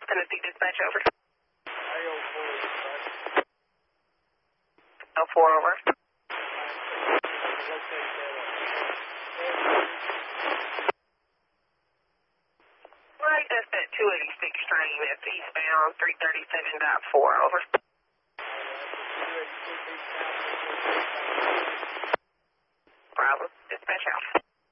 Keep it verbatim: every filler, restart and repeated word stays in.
Tennessee Dispatch, over. A O four dispatch. oh four, over. Right, that's that two eighty-six train that's eastbound three thirty-seven point four, over.